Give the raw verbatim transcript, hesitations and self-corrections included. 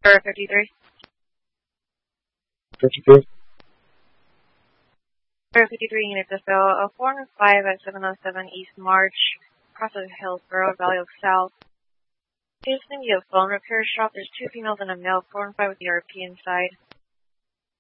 Star fifty-three. fifty-three. Star fifty-three unit to fill a four one five at seven oh seven East March, across the Hillsborough, Valley Oak South. It's going to be a phone repair shop. There's two females and a male, four one five with the R P inside.